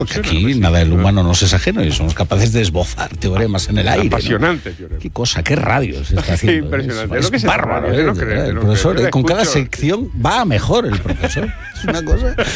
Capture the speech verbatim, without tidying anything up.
Porque aquí nada del humano nos es ajeno y somos capaces de esbozar teoremas en el aire. Apasionante, ¿no? Qué cosa, qué radio se está haciendo. Impresionante. Es, es, es bárbaro. ¿eh? El profesor, con cada sección va a mejor el profesor. Es una cosa...